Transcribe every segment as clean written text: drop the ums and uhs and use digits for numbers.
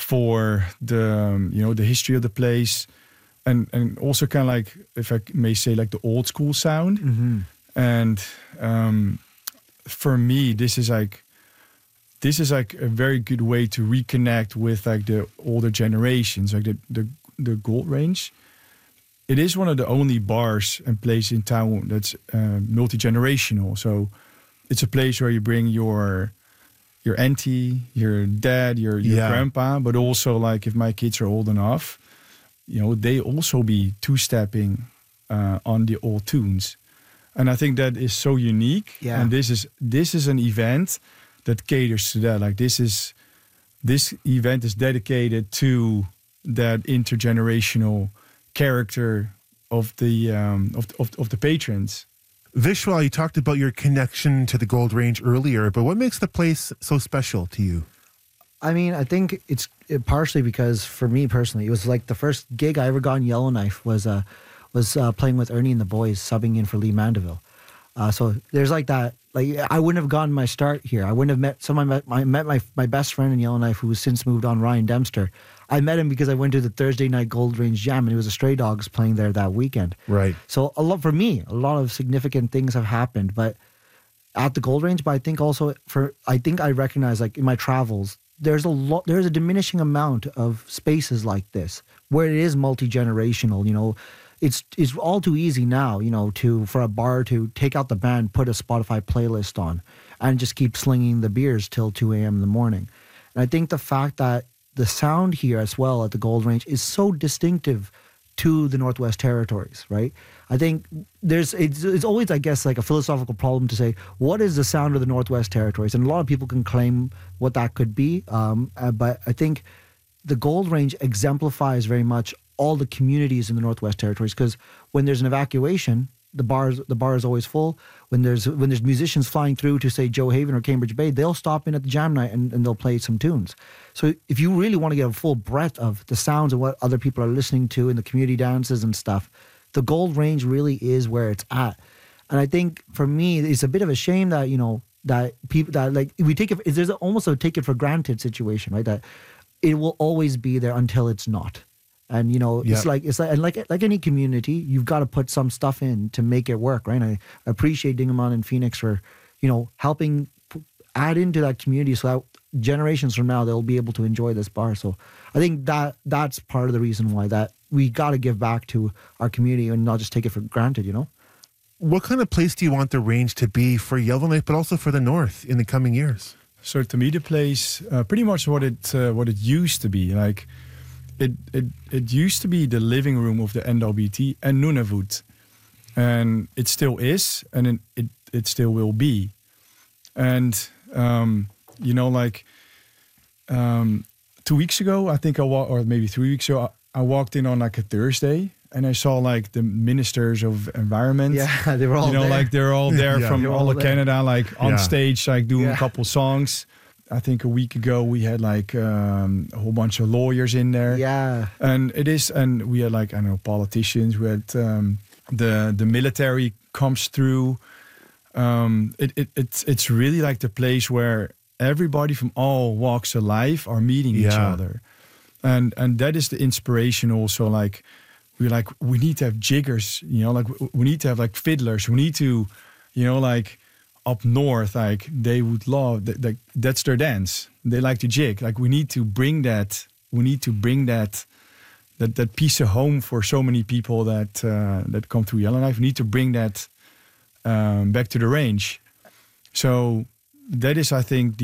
for the history of the place, and also kind of like, if I may say, like the old school sound. Mm-hmm. And for me, this is like a very good way to reconnect with like the older generations, like the Gold Range. It is one of the only bars and places in town that's multi-generational. So it's a place where you bring your auntie, your dad, your grandpa, but also like if my kids are old enough, they also be two-stepping on the old tunes. And I think that is so unique. Yeah. And this is an event that caters to that. Like this event is dedicated to that intergenerational character of the patrons. Vishwal, you talked about your connection to the Gold Range earlier, but what makes the place so special to you? I mean, I think it's partially because for me personally, it was like the first gig I ever got in Yellowknife was playing with Ernie and the Boys, subbing in for Lee Mandeville. So there's like that. Like I wouldn't have gotten my start here. I wouldn't have met someone. I met my best friend in Yellowknife, who has since moved on, Ryan Dempster. I met him because I went to the Thursday night Gold Range Jam, and it was the Stray Dogs playing there that weekend. Right. So a lot of significant things have happened, but at the Gold Range. But I think also I recognize, like in my travels, there's a diminishing amount of spaces like this where it is multi-generational. It's all too easy now, for a bar to take out the band, put a Spotify playlist on, and just keep slinging the beers till 2 a.m. in the morning. And I think the fact that the sound here as well at the Gold Range is so distinctive to the Northwest Territories, right? I think it's always, I guess, like a philosophical problem to say, what is the sound of the Northwest Territories? And a lot of people can claim what that could be. But I think the Gold Range exemplifies very much all the communities in the Northwest Territories, because when there's an evacuation, the bar is always full. When there's musicians flying through to, say, Joe Haven or Cambridge Bay, they'll stop in at the jam night and they'll play some tunes. So if you really want to get a full breadth of the sounds of what other people are listening to in the community dances and stuff, the Gold Range really is where it's at. And I think for me, it's a bit of a shame that, that people that like we take it, there's almost a take it for granted situation, right? That it will always be there until it's not. And it's like any community, you've got to put some stuff in to make it work, right? And I appreciate Dingamon and Phoenix for helping add into that community so that generations from now they'll be able to enjoy this bar. So I think that's part of the reason why that we got to give back to our community and not just take it for granted. What kind of place do you want the range to be for Yellowknife, but also for the North in the coming years? So to me, the place pretty much what it used to be. Like it used to be the living room of the NWT and Nunavut, and it still is, and it still will be. And 2 weeks ago, I think or maybe 3 weeks ago, I walked in on like a Thursday, and I saw like the ministers of environment. Yeah, they were all there. Like they're all there from all of Canada, like on stage, like doing a couple songs. I think a week ago we had like a whole bunch of lawyers in there. Yeah. And we had like, I don't know, politicians. We had the military comes through. It's really like the place where everybody from all walks of life are meeting each other. And that is the inspiration also. Like we need to have jiggers, like we need to have like fiddlers. We need to, like up north, like they would love that's their dance. They like to jig. Like we need to bring that. We need to bring that piece of home for so many people that come through Yellowknife. We need to bring that back to the range. So that is, I think,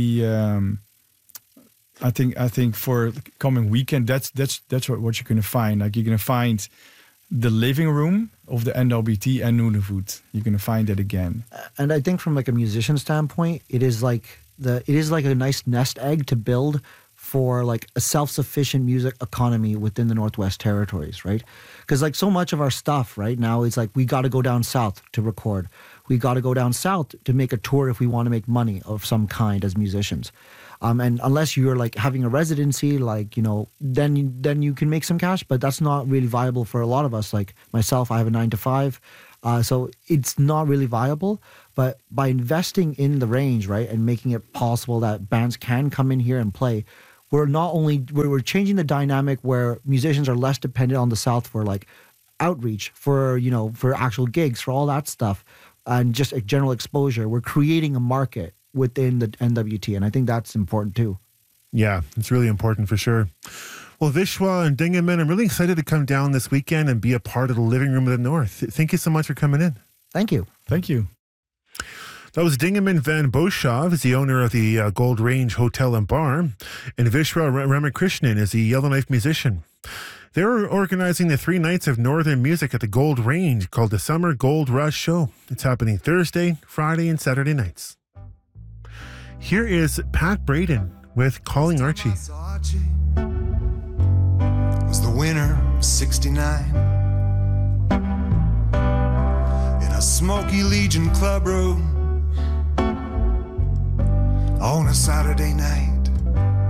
I think for the coming weekend, that's what you're gonna find. Like you're gonna find the living room of the NWT and Nunavut. You're gonna find it again. And I think from like a musician standpoint, it is like a nice nest egg to build for like a self-sufficient music economy within the Northwest Territories, right? Because like so much of our stuff right now is like we got to go down south to record. We got to go down south to make a tour if we want to make money of some kind as musicians. And unless you're like having a residency, like, then you can make some cash, but that's not really viable for a lot of us. Like myself, I have a 9-to-5. So it's not really viable. But by investing in the range, right, and making it possible that bands can come in here and play, we're changing the dynamic where musicians are less dependent on the South for like outreach, for for actual gigs, for all that stuff, and just a general exposure. We're creating a market within the NWT, and I think that's important too. Yeah, it's really important for sure. Well, Vishwa and Dingaman, I'm really excited to come down this weekend and be a part of the Living Room of the North. Thank you so much for coming in. Thank you. Thank you. That was Dingaman Van Boshov, is the owner of the Gold Range Hotel and Bar, and Vishwa Ramakrishnan is the Yellowknife musician. They're organizing the 3 nights of Northern music at the Gold Range called the Summer Gold Rush Show. It's happening Thursday, Friday, and Saturday nights. Here is Pat Braden with Calling Archie. Was the winter of '69 in a smoky Legion club room on a Saturday night.